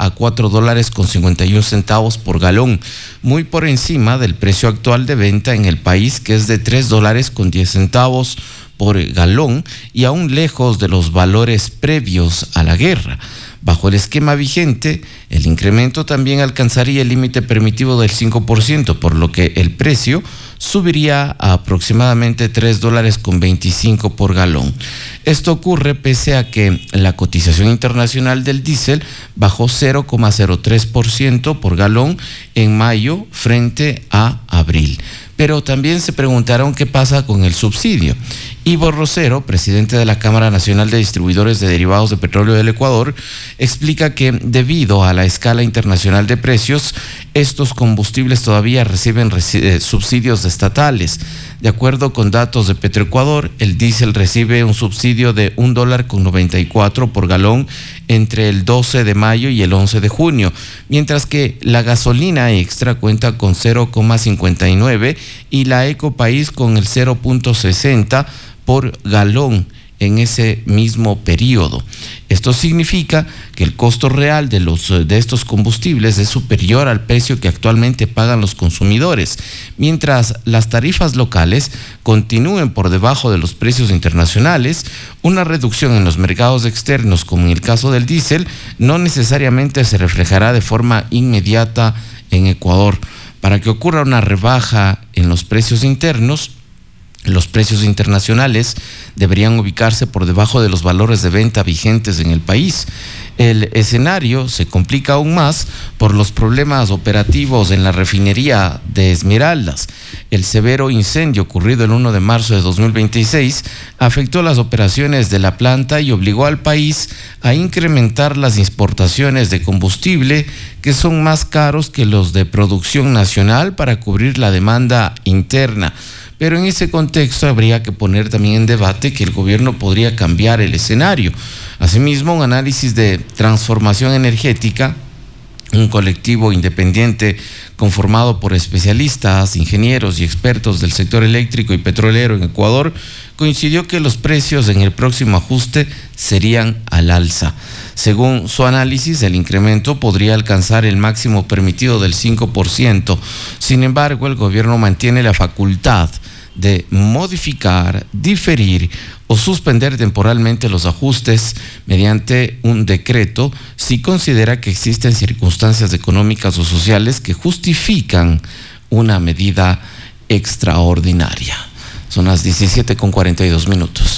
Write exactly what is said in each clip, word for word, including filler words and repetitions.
a cuatro dólares con cincuenta y un centavos por galón, muy por encima del precio actual de venta en el país, que es de tres dólares con diez centavos por galón y aún lejos de los valores previos a la guerra. Bajo el esquema vigente, el incremento también alcanzaría el límite permitido del cinco por ciento, por lo que el precio subiría a aproximadamente tres dólares con veinticinco por galón. Esto ocurre pese a que la cotización internacional del diésel bajó cero coma cero tres por ciento por galón en mayo frente a abril. Pero también se preguntaron qué pasa con el subsidio. Ivo Rosero, presidente de la Cámara Nacional de Distribuidores de Derivados de Petróleo del Ecuador, explica que debido a la escala internacional de precios, estos combustibles todavía reciben reci- subsidios estatales. De acuerdo con datos de Petroecuador, el diésel recibe un subsidio de un dólar con noventa y cuatro por galón entre el doce de mayo y el once de junio, mientras que la gasolina extra cuenta con cero coma cincuenta y nueve y la Ecopaís con el cero punto sesenta por galón en ese mismo periodo. Esto significa que el costo real de los de estos combustibles es superior al precio que actualmente pagan los consumidores, mientras las tarifas locales continúen por debajo de los precios internacionales. Una reducción en los mercados externos, como en el caso del diésel, no necesariamente se reflejará de forma inmediata en Ecuador. Para que ocurra una rebaja en los precios internos, los precios internacionales deberían ubicarse por debajo de los valores de venta vigentes en el país. El escenario se complica aún más por los problemas operativos en la refinería de Esmeraldas. El severo incendio ocurrido el primero de marzo de dos mil veintiséis afectó las operaciones de la planta y obligó al país a incrementar las exportaciones de combustible, que son más caros que los de producción nacional, para cubrir la demanda interna. Pero en ese contexto habría que poner también en debate que el gobierno podría cambiar el escenario. Asimismo, un análisis de transformación energética, un colectivo independiente conformado por especialistas, ingenieros y expertos del sector eléctrico y petrolero en Ecuador, coincidió que los precios en el próximo ajuste serían al alza. Según su análisis, el incremento podría alcanzar el máximo permitido del cinco por ciento. Sin embargo, el gobierno mantiene la facultad de modificar, diferir o suspender temporalmente los ajustes mediante un decreto si considera que existen circunstancias económicas o sociales que justifican una medida extraordinaria. Son las diecisiete con cuarenta y dos minutos.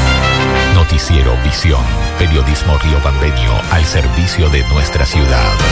Noticiero Visión, periodismo riobambeño al servicio de nuestra ciudad.